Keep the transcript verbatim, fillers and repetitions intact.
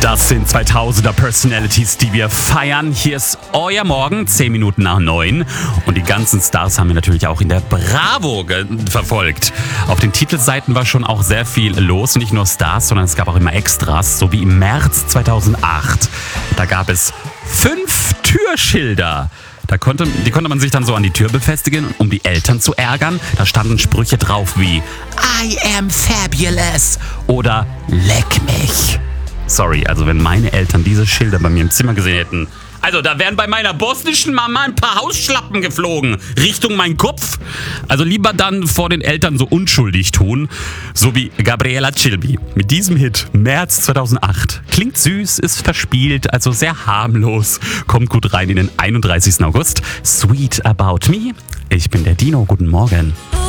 Das sind zweitausender Personalities, die wir feiern. Hier ist euer Morgen, zehn Minuten nach neun. Und die ganzen Stars haben wir natürlich auch in der Bravo ge- verfolgt. Auf den Titelseiten war schon auch sehr viel los. Nicht nur Stars, sondern es gab auch immer Extras. So wie im März zweitausendacht. Da gab es fünf Türschilder. Da konnte, die konnte man sich dann so an die Tür befestigen, um die Eltern zu ärgern. Da standen Sprüche drauf wie I am fabulous oder Leck mich. Sorry, also wenn meine Eltern diese Schilder bei mir im Zimmer gesehen hätten, also da wären bei meiner bosnischen Mama ein paar Hausschlappen geflogen, Richtung mein Kopf. Also lieber dann vor den Eltern so unschuldig tun, so wie Gabriela Cilmi. Mit diesem Hit, März zweitausendacht. Klingt süß, ist verspielt, also sehr harmlos. Kommt gut rein in den einunddreißigsten August. Sweet About Me. Ich bin der Dino, guten Morgen.